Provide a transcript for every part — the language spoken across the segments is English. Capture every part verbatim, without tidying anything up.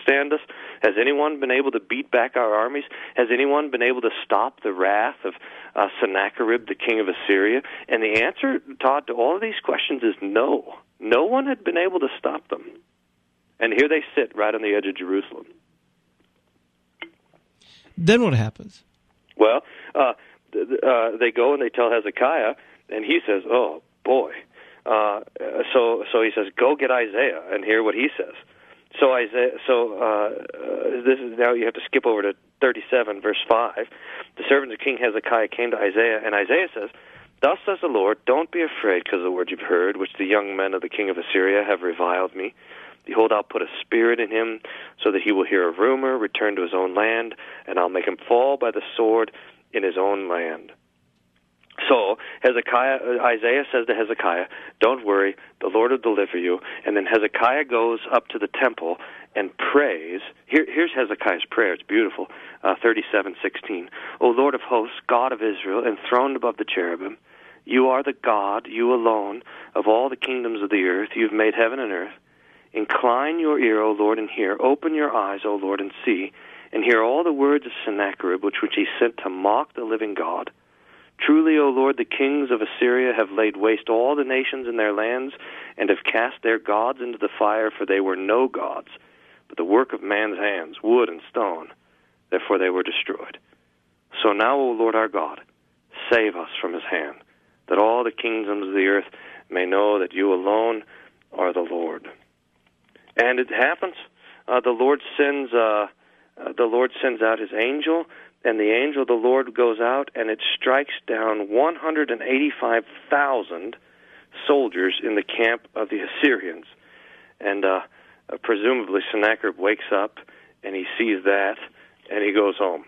withstand us? Has anyone been able to beat back our armies? Has anyone been able to stop the wrath of uh, Sennacherib, the king of Assyria? And the answer, Todd, to all of these questions is no. No one had been able to stop them. And here they sit right on the edge of Jerusalem. Then what happens? Well, uh, th- uh, they go and they tell Hezekiah, and he says, oh, boy. Uh, so so he says, go get Isaiah and hear what he says. So Isaiah, so uh, uh, this is now you have to skip over to thirty-seven, verse five. The servants of King Hezekiah came to Isaiah, and Isaiah says, thus says the Lord, don't be afraid because of the words you've heard, which the young men of the king of Assyria have reviled me. Behold, I'll put a spirit in him, so that he will hear a rumor, return to his own land, and I'll make him fall by the sword in his own land. So Hezekiah, Isaiah says to Hezekiah, don't worry, the Lord will deliver you. And then Hezekiah goes up to the temple and prays. Here, here's Hezekiah's prayer. It's beautiful. Uh, thirty-seven sixteen. O Lord of hosts, God of Israel, enthroned above the cherubim, you are the God, you alone, of all the kingdoms of the earth. You've made heaven and earth. Incline your ear, O Lord, and hear. Open your eyes, O Lord, and see. And hear all the words of Sennacherib, which, which he sent to mock the living God. Truly, O Lord, the kings of Assyria have laid waste all the nations in their lands, and have cast their gods into the fire, for they were no gods, but the work of man's hands, wood and stone. Therefore they were destroyed. So now, O Lord our God, save us from his hand, that all the kingdoms of the earth may know that you alone are the Lord. And it happens. Uh, the Lord sends. Uh, uh, the Lord sends out his angel. And the angel of the Lord goes out, and it strikes down one hundred eighty-five thousand soldiers in the camp of the Assyrians. And uh, uh, presumably Sennacherib wakes up, and he sees that, and he goes home.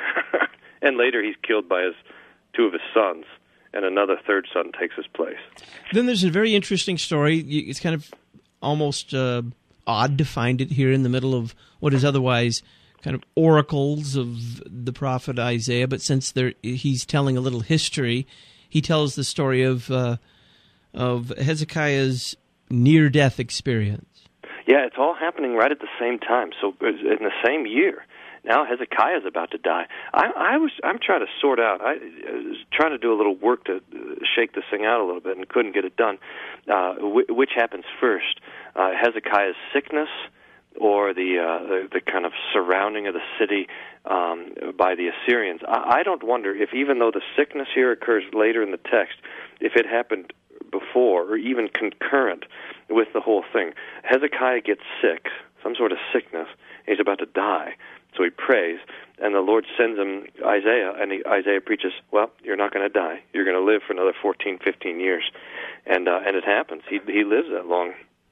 And later he's killed by his two of his sons, and another third son takes his place. Then there's a very interesting story. It's kind of almost uh, odd to find it here in the middle of what is otherwise kind of oracles of the prophet Isaiah, but since there, he's telling a little history, he tells the story of uh, of Hezekiah's near-death experience. Yeah, it's all happening right at the same time. So in the same year, now Hezekiah is about to die. I, I was I'm trying to sort out. I was trying to do a little work to shake this thing out a little bit and couldn't get it done. Uh, which happens first? Uh, Hezekiah's sickness, or the, uh, the the kind of surrounding of the city um, by the Assyrians. I, I don't wonder if, even though the sickness here occurs later in the text, if it happened before or even concurrent with the whole thing. Hezekiah gets sick, some sort of sickness. He's about to die, so he prays, and the Lord sends him Isaiah, and he, Isaiah preaches, well, you're not going to die. You're going to live for another fourteen, fifteen years. And, uh, and it happens. He, he lives that long.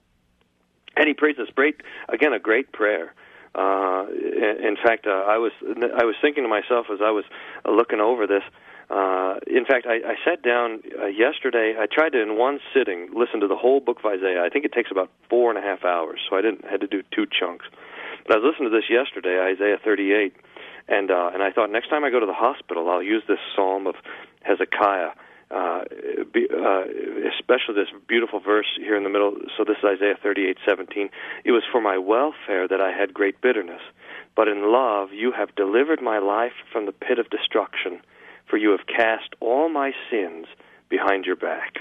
And he prays this great, again, a great prayer. Uh, in fact, uh, I was I was thinking to myself as I was looking over this. Uh, in fact, I, I sat down uh, yesterday. I tried to, in one sitting, listen to the whole book of Isaiah. I think it takes about four and a half hours, so I didn't had to do two chunks. But I was listening to this yesterday, Isaiah thirty-eight, and uh, and I thought next time I go to the hospital, I'll use this psalm of Hezekiah. Uh, be, uh, especially this beautiful verse here in the middle. So this is Isaiah thirty-eight seventeen. It was for my welfare that I had great bitterness, but in love you have delivered my life from the pit of destruction, for you have cast all my sins behind your back.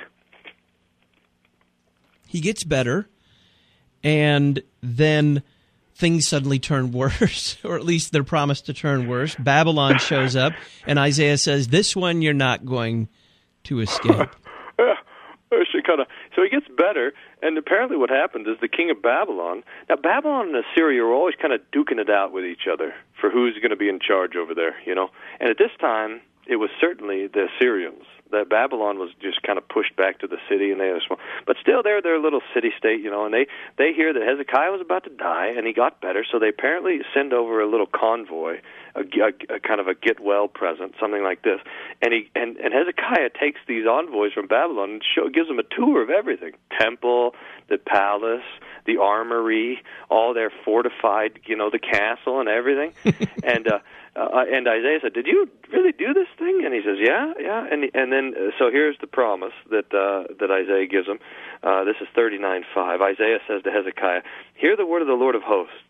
He gets better, and then things suddenly turn worse, or at least they're promised to turn worse. Babylon shows up, and Isaiah says, this one you're not going to escape. Yeah, she kind of. So he gets better, and apparently what happens is the king of Babylon. Now, Babylon and Assyria are always kind of duking it out with each other for who's going to be in charge over there, you know. And at this time, it was certainly the Assyrians. That Babylon was just kind of pushed back to the city, and they had a small, but still they're their little city-state, you know. And they they hear that Hezekiah was about to die, and he got better, so they apparently send over a little convoy, a, a, a kind of a get-well present, something like this. And he and, and Hezekiah takes these envoys from Babylon and show, gives them a tour of everything: temple, the palace, the armory, all their fortified, you know, the castle and everything. and uh, uh, and Isaiah said, "Did you really do this thing?" And he says, "Yeah, yeah." And and then uh, so here's the promise that uh, that Isaiah gives him. Uh, this is thirty-nine five. Isaiah says to Hezekiah, "Hear the word of the Lord of hosts,